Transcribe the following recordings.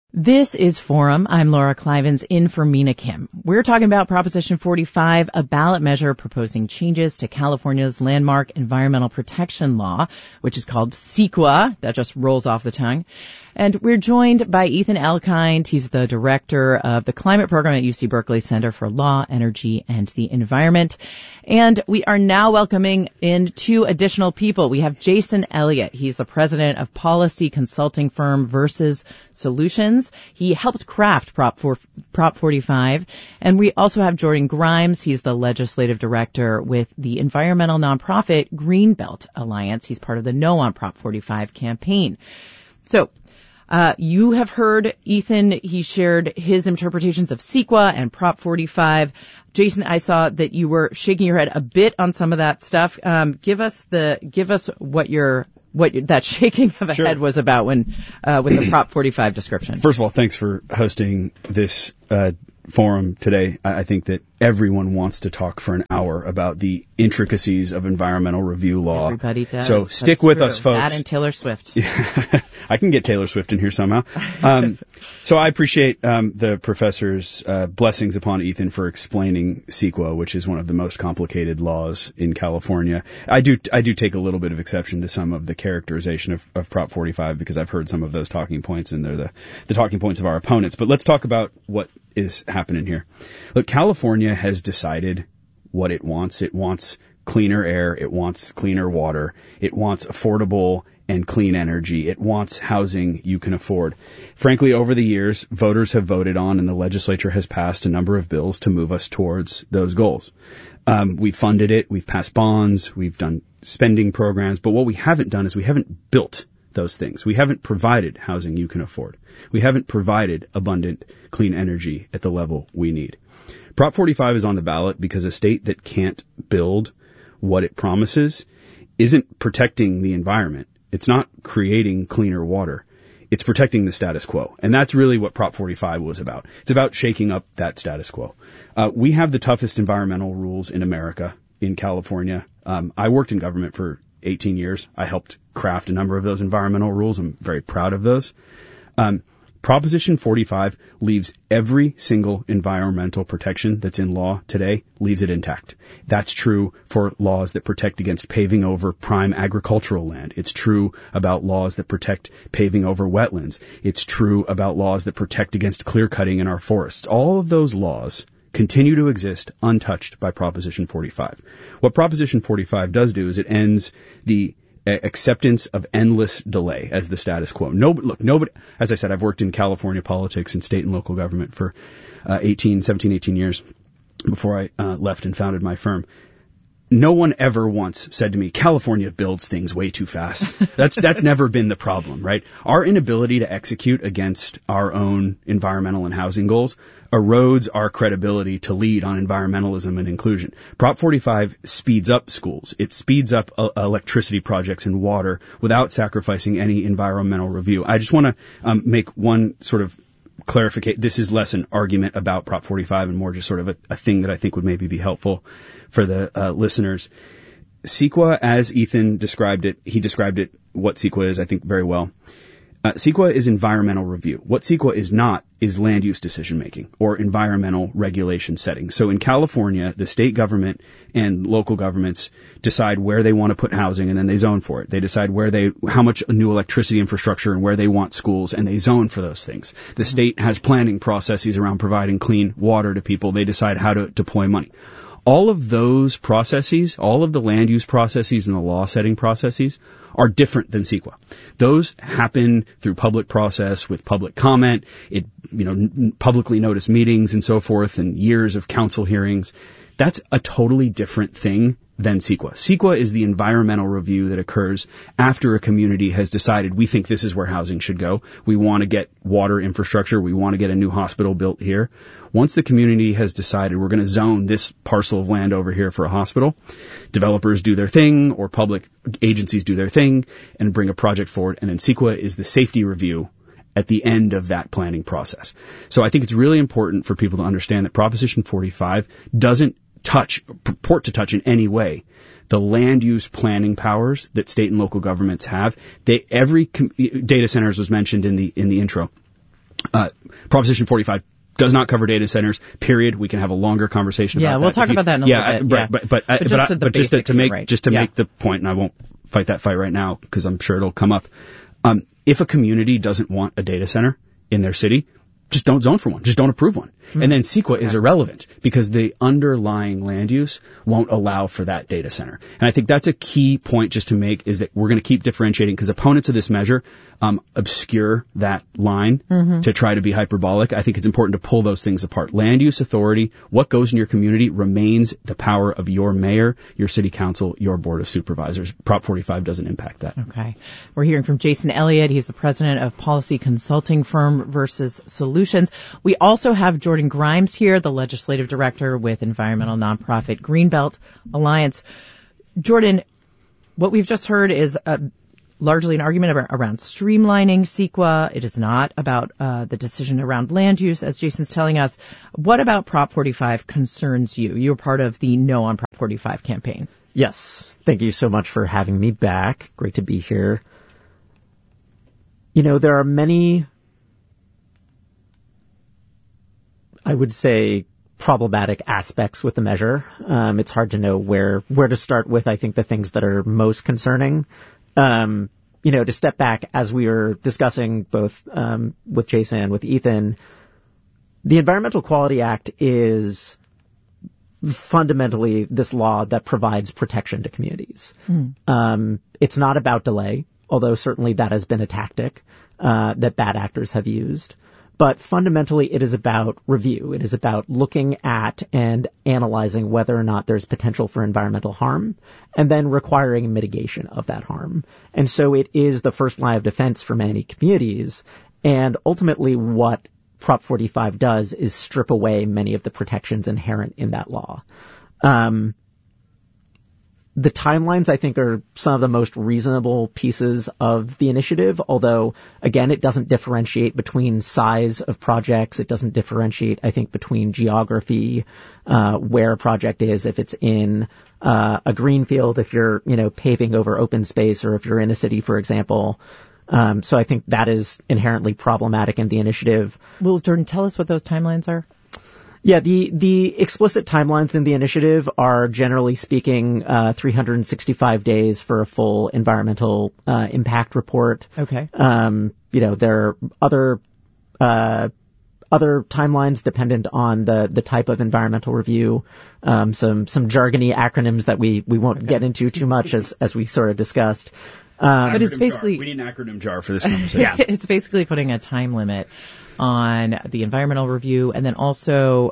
This is Forum. I'm Laura Clivens in for Mina Kim. We're talking about Proposition 45, a ballot measure proposing changes to California's landmark environmental protection law, which is called CEQA. That just rolls off the tongue. And we're joined by Ethan Elkind. He's the director of the climate program at UC Berkeley Center for Law, Energy, and the Environment. And we are now welcoming in two additional people. We have Jason Elliott. He's the president of policy consulting firm Versus Solutions. He helped craft Prop 45. And we also have Jordan Grimes. He's the legislative director with the environmental nonprofit Greenbelt Alliance. He's part of the No on Prop 45 campaign. So, you have heard Ethan. He shared his interpretations of CEQA and Prop 45. Jason, I saw that you were shaking your head a bit on some of that stuff. Give us what that shaking of a head was about when with the Prop 45 description. First of all, thanks for hosting this forum today. I think that everyone wants to talk for an hour about the intricacies of environmental review law. Everybody does. So stick with us, folks. That and Taylor Swift. Yeah. I can get Taylor Swift in here somehow. So I appreciate the professor's blessings upon Ethan for explaining CEQA, which is one of the most complicated laws in California. I do take a little bit of exception to some of the characterization of Prop 45 because I've heard some of those talking points, and they're the talking points of our opponents. But let's talk about what is happening here. Look, California has decided what it wants. It wants cleaner air. It wants cleaner water. It wants affordable and clean energy. It wants housing you can afford. Frankly, over the years, voters have voted on and the legislature has passed a number of bills to move us towards those goals. We've funded it. We've passed bonds. We've done spending programs. But what we haven't done is we haven't built those things. We haven't provided housing you can afford. We haven't provided abundant, clean energy at the level we need. Prop 45 is on the ballot because a state that can't build what it promises isn't protecting the environment. It's not creating cleaner water. It's protecting the status quo. And that's really what Prop 45 was about. It's about shaking up that status quo. We have the toughest environmental rules in America, in California. I worked in government for 18 years. I helped craft a number of those environmental rules. I'm very proud of those. Proposition 45 leaves every single environmental protection that's in law today, leaves it intact. That's true for laws that protect against paving over prime agricultural land. It's true about laws that protect paving over wetlands. It's true about laws that protect against clear cutting in our forests. All of those laws continue to exist untouched by Proposition 45. What Proposition 45 does do is it ends the acceptance of endless delay as the status quo. Nobody, as I said, I've worked in California politics and state and local government for 18 years before I left and founded my firm. No one ever once said to me, California builds things way too fast. That's never been the problem, right? Our inability to execute against our own environmental and housing goals erodes our credibility to lead on environmentalism and inclusion. Prop 45 speeds up schools. It speeds up electricity projects and water without sacrificing any environmental review. I just want to make one sort of clarification. This is less an argument about Prop 45 and more just sort of a thing that I think would maybe be helpful for the listeners. CEQA, as Ethan described it, he described it, what CEQA is, I think, very well. CEQA is environmental review. What CEQA is not is land use decision making or environmental regulation setting. So in California, the state government and local governments decide where they want to put housing and then they zone for it. They decide how much new electricity infrastructure and where they want schools and they zone for those things. The state has planning processes around providing clean water to people. They decide how to deploy money. All of those processes, all of the land use processes and the law setting processes are different than CEQA. Those happen through public process with public comment, publicly noticed meetings and so forth and years of council hearings. That's a totally different thing than CEQA. CEQA is the environmental review that occurs after a community has decided we think this is where housing should go. We want to get water infrastructure. We want to get a new hospital built here. Once the community has decided we're going to zone this parcel of land over here for a hospital, developers do their thing or public agencies do their thing and bring a project forward. And then CEQA is the safety review at the end of that planning process. So I think it's really important for people to understand that Proposition 45 doesn't purport to touch in any way the land use planning powers that state and local governments have. Every data centers was mentioned in the intro. Proposition 45 does not cover data centers, period. We can have a longer conversation about that. Yeah, we'll talk about that in a little bit. But to make the point, and I won't fight that fight right now because I'm sure it'll come up. If a community doesn't want a data center in their city, just don't zone for one. Just don't approve one. And then CEQA is irrelevant because the underlying land use won't allow for that data center. And I think that's a key point just to make, is that we're going to keep differentiating because opponents of this measure obscure that line to try to be hyperbolic. I think it's important to pull those things apart. Land use authority, what goes in your community, remains the power of your mayor, your city council, your board of supervisors. Prop 45 doesn't impact that. Okay. We're hearing from Jason Elliott. He's the president of policy consulting firm Versus Solutions. We also have Jordan Grimes here, the legislative director with environmental nonprofit Greenbelt Alliance. Jordan, what we've just heard is largely an argument around streamlining CEQA. It is not about the decision around land use, as Jason's telling us. What about Prop 45 concerns you? You're part of the No on Prop 45 campaign. Yes. Thank you so much for having me back. Great to be here. You know, there are many, I would say, problematic aspects with the measure. It's hard to know where to start with, I think, the things that are most concerning. You know, to step back, as we were discussing both with Jason and with Ethan, the Environmental Quality Act is fundamentally this law that provides protection to communities. It's not about delay, although certainly that has been a tactic that bad actors have used. But fundamentally, it is about review. It is about looking at and analyzing whether or not there's potential for environmental harm and then requiring mitigation of that harm. And so it is the first line of defense for many communities. And ultimately, what Prop 45 does is strip away many of the protections inherent in that law. The timelines, I think, are some of the most reasonable pieces of the initiative, although, again, it doesn't differentiate between size of projects. It doesn't differentiate, I think, between geography, where a project is, if it's in a greenfield, if you're, paving over open space, or if you're in a city, for example. So I think that is inherently problematic in the initiative. Well, Jordan, tell us what those timelines are. Yeah, the explicit timelines in the initiative are, generally speaking, 365 days for a full environmental impact report. Okay. There are other timelines dependent on the type of environmental review. Some jargony acronyms that we won't get into too much as we sort of discussed. But it's basically we need an acronym jar for this conversation. Yeah, it's basically putting a time limit on the environmental review and then also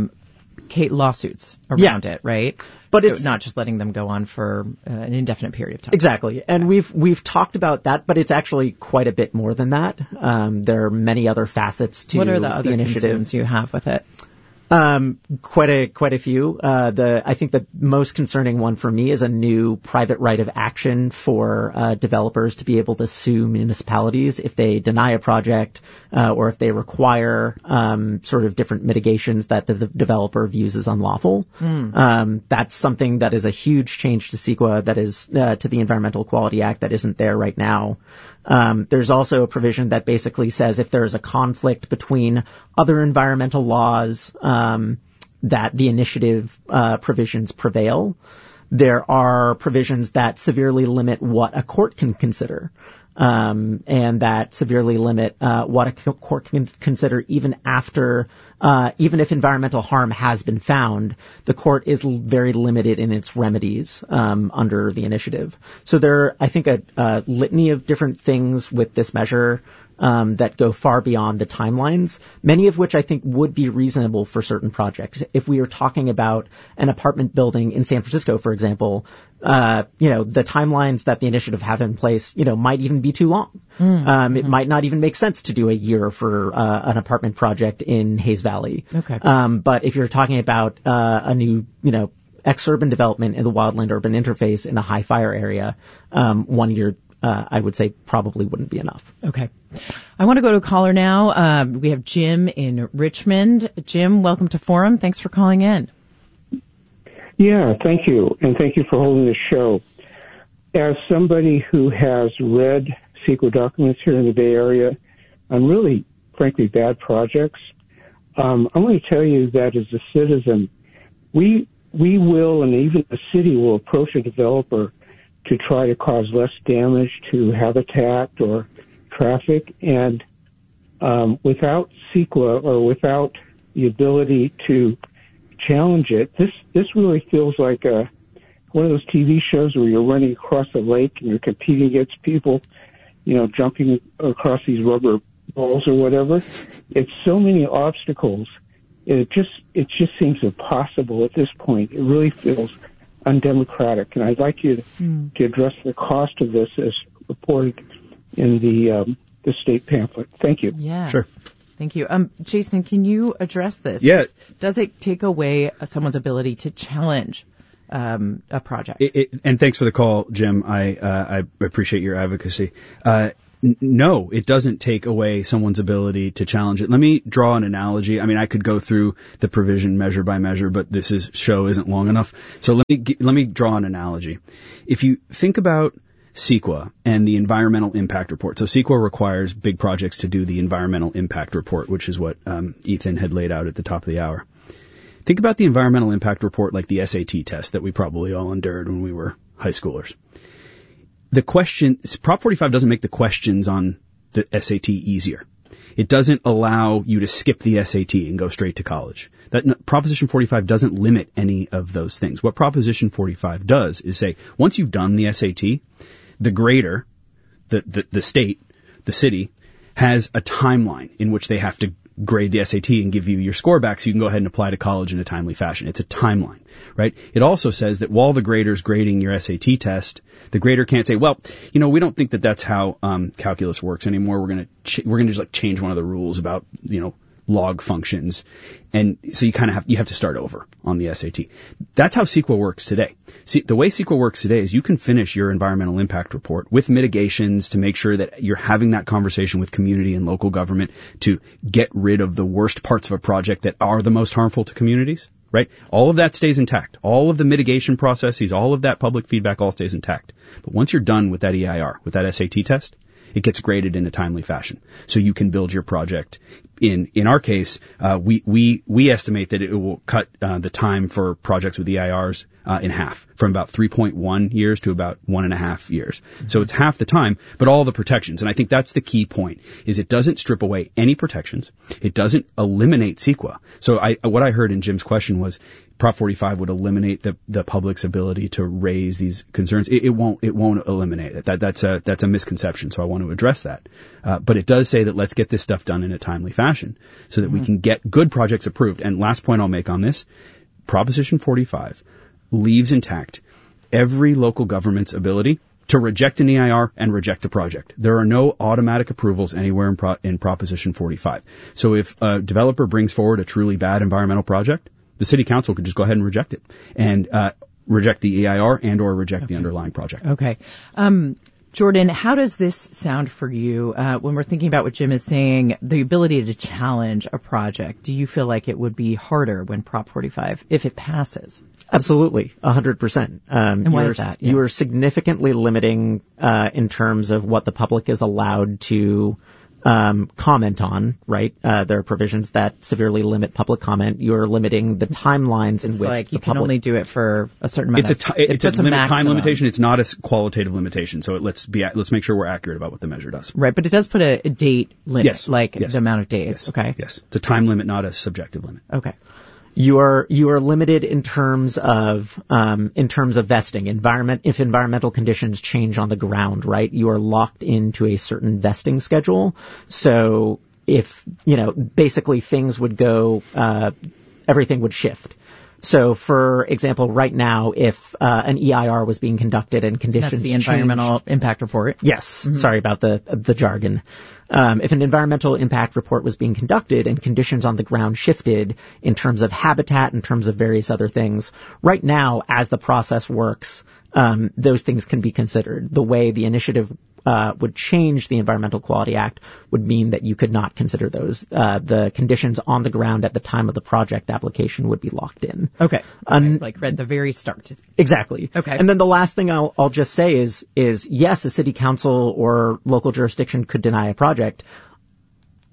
lawsuits around it, right? But so it's not just letting them go on for an indefinite period of time. Exactly. And we've talked about that, but it's actually quite a bit more than that. There are many other facets to the initiative. What are the other concerns you have with it? Quite a few. I think the most concerning one for me is a new private right of action for developers to be able to sue municipalities if they deny a project or if they require sort of different mitigations that the developer views as unlawful. That's something that is a huge change to CEQA, that is to the Environmental Quality Act, that isn't there right now. There's also a provision that basically says if there is a conflict between other environmental laws that the initiative provisions prevail. There are provisions that severely limit what a court can consider, and that severely limit what a court can consider even if environmental harm has been found. The court is very limited in its remedies under the initiative. So there are, I think, a litany of different things with this measure that go far beyond the timelines, many of which I think would be reasonable for certain projects. If we are talking about an apartment building in San Francisco, for example, the timelines that the initiative have in place, might even be too long. It might not even make sense to do a year for an apartment project in Hayes Valley. Okay. But if you're talking about a new, ex-urban development in the wildland-urban interface in a high fire area, 1 year, I would say probably wouldn't be enough. Okay. I want to go to a caller now. We have Jim in Richmond. Jim, welcome to Forum. Thanks for calling in. Yeah, thank you. And thank you for holding this show. As somebody who has read CEQA documents here in the Bay Area, I'm really frankly, bad projects. I want to tell you that as a citizen, we will, and even the city will approach a developer to try to cause less damage to habitat or traffic. And without CEQA or without the ability to challenge it, this really feels like one of those TV shows where you're running across a lake and you're competing against people, jumping across these rubber balls or whatever. It's so many obstacles. It just seems impossible at this point. It really feels undemocratic. And I'd like you to address the cost of this as reported in the state pamphlet. Thank you. Yeah. Sure. Thank you. Jason, can you address this? Yeah. Does it take away someone's ability to challenge a project? And thanks for the call, Jim. I appreciate your advocacy. No, it doesn't take away someone's ability to challenge it. Let me draw an analogy. I mean, I could go through the provision measure by measure, but show isn't long enough. So let me draw an analogy. If you think about CEQA and the environmental impact report. So CEQA requires big projects to do the environmental impact report, which is what Ethan had laid out at the top of the hour. Think about the environmental impact report like the SAT test that we probably all endured when we were high schoolers. Prop 45 doesn't make the questions on the SAT easier. It doesn't allow you to skip the SAT and go straight to college. Proposition 45 doesn't limit any of those things. What Proposition 45 does is say, once you've done the SAT, the grader, the state, the city, has a timeline in which they have to grade the SAT and give you your score back so you can go ahead and apply to college in a timely fashion. It's a timeline, right? It also says that while the grader's grading your SAT test, the grader can't say, well, we don't think that that's how calculus works anymore. We're going to just change one of the rules about, log functions. And so you have to start over on the SAT. That's how CEQA works today. See, the way CEQA works today is you can finish your environmental impact report with mitigations to make sure that you're having that conversation with community and local government to get rid of the worst parts of a project that are the most harmful to communities, right? All of that stays intact. All of the mitigation processes, all of that public feedback all stays intact. But once you're done with that EIR, with that SAT test, it gets graded in a timely fashion. So you can build your project. In our case, we estimate that it will cut the time for projects with EIRs in half, from about 3.1 years to about 1.5 years. So it's half the time, but all the protections. And I think that's the key point, is it doesn't strip away any protections. It doesn't eliminate CEQA. So what I heard in Jim's question was Prop 45 would eliminate the public's ability to raise these concerns. It won't eliminate it. That's a misconception. So I want to address that. But it does say that let's get this stuff done in a timely fashion so that we can get good projects approved. And last point I'll make on this, Proposition 45 leaves intact every local government's ability to reject an EIR and reject a project. There are no automatic approvals anywhere in Proposition 45. So if a developer brings forward a truly bad environmental project, the city council could just go ahead and reject it and reject the EIR and or reject the underlying project. Okay. Jordan, how does this sound for you when we're thinking about what Jim is saying, the ability to challenge a project? Do you feel like it would be harder when Prop 45, if it passes? Absolutely, 100%. And why is that? Yeah. You are significantly limiting in terms of what the public is allowed to comment on, right? There are provisions that severely limit public comment. You're limiting the timelines in which like you can only do it for a certain amount. It's a time limitation. It's not a qualitative limitation. So let's make sure we're accurate about what the measure does. Right, but it does put a date limit, yes. The amount of days. Yes. Okay. Yes, it's a time limit, not a subjective limit. Okay. You are limited in terms of vesting. If environmental conditions change on the ground, right, you are locked into a certain vesting schedule. So if, basically things would go, everything would shift. So, for example, right now, if an EIR was being conducted and conditions changed, that's the environmental impact report. Yes. Mm-hmm. Sorry about the jargon. If an environmental impact report was being conducted and conditions on the ground shifted in terms of habitat, in terms of various other things, right now, as the process works, those things can be considered. The way the initiative would change the Environmental Quality Act would mean that you could not consider those. The conditions on the ground at the time of the project application would be locked in. Okay. Like at the very start. Exactly. Okay. And then the last thing I'll just say is yes, a city council or local jurisdiction could deny a project.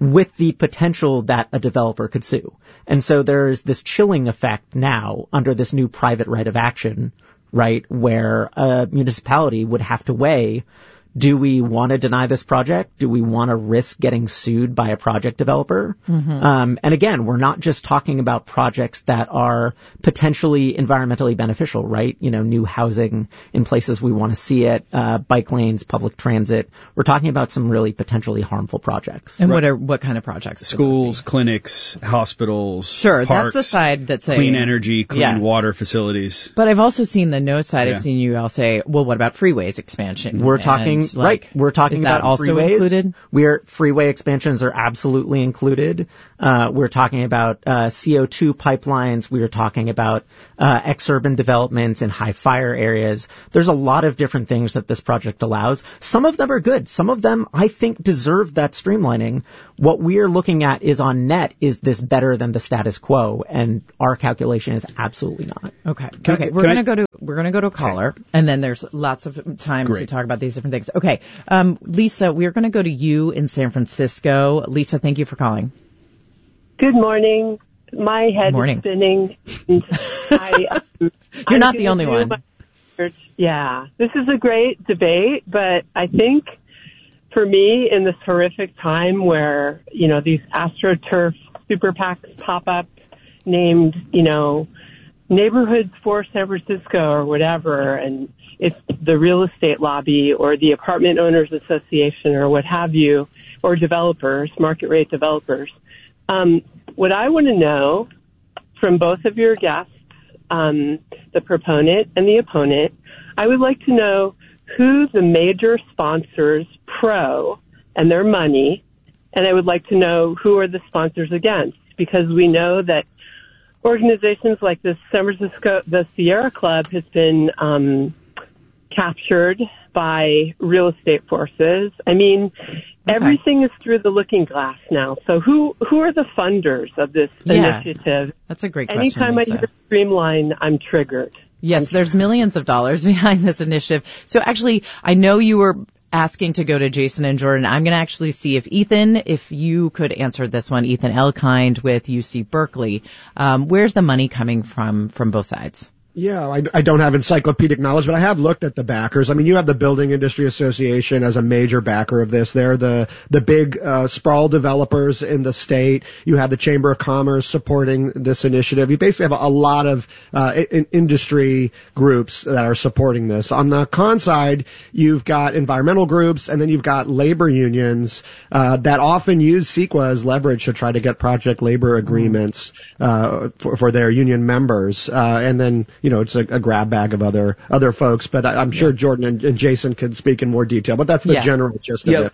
with the potential that a developer could sue. And so there's this chilling effect now under this new private right of action, right, where a municipality would have to weigh, do we want to deny this project? Do we want to risk getting sued by a project developer? And again, we're not just talking about projects that are potentially environmentally beneficial, right? You know, new housing in places we want to see it, bike lanes, public transit. We're talking about some really potentially harmful projects. And what kind of projects? Schools, clinics, hospitals, sure, parks, that's the side that's saying clean energy, clean water facilities. But I've also seen the no side. I've seen you all say, well, what about freeways expansion? We're talking we're talking about also freeways. Included? Freeway expansions are absolutely included. We're talking about CO2 pipelines. We are talking about exurban developments in high fire areas. There's a lot of different things that this project allows. Some of them are good. Some of them, I think, deserve that streamlining. What we're looking at is on net, is this better than the status quo? And our calculation is absolutely not. Okay. We're going to go to a caller, and then there's lots of time to talk about these different things. Okay. Lisa, we're going to go to you in San Francisco. Lisa, thank you for calling. Good morning. My head is spinning. You're not the only one. Yeah. This is a great debate, but I think for me, in this horrific time where, you know, these AstroTurf super PACs pop up named, you know, Neighborhoods for San Francisco or whatever, and it's the real estate lobby or the apartment owners association or what have you, or developers, market rate developers. What I want to know from both of your guests, the proponent and the opponent, I would like to know who the major sponsors pro and their money, and I would like to know who are the sponsors against, because we know that organizations like this San Francisco, the Sierra Club, has been captured by real estate forces. I mean, everything is through the looking glass now. So who are the funders of this initiative? That's a great question. Anytime Lisa. I hear Streamline, I'm triggered. Yes, there's millions of dollars behind this initiative. So actually, I know you were asking to go to Jason and Jordan. I'm going to actually see if you could answer this one. Ethan Elkind with UC Berkeley. Where's the money coming from both sides? Yeah, I don't have encyclopedic knowledge, but I have looked at the backers. I mean, you have the Building Industry Association as a major backer of this. They're the big sprawl developers in the state. You have the Chamber of Commerce supporting this initiative. You basically have a lot of industry groups that are supporting this. On the con side, you've got environmental groups, and then you've got labor unions that often use CEQA as leverage to try to get project labor agreements for their union members. And then, you know, it's a grab bag of other folks, but I'm sure Jordan and Jason could speak in more detail. But that's the general gist of it.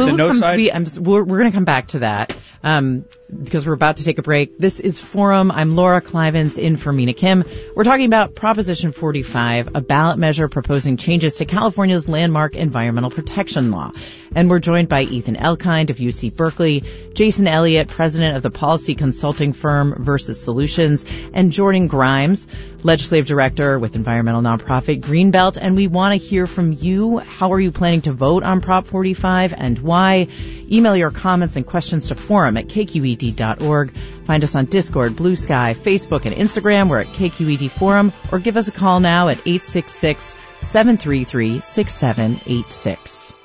We're going to come back to that because we're about to take a break. This is Forum. I'm Laura Clivens in for Mina Kim. We're talking about Proposition 45, a ballot measure proposing changes to California's landmark environmental protection law. And we're joined by Ethan Elkind of UC Berkeley, Jason Elliott, president of the policy consulting firm Versus Solutions, and Jordan Grimes, legislative director with environmental nonprofit Greenbelt. And we want to hear from you. How are you planning to vote on Prop 45 and why? Email your comments and questions to forum@kqed.org. Find us on Discord, Blue Sky, Facebook, and Instagram. We're at KQED Forum, or give us a call now at 866-733-6786.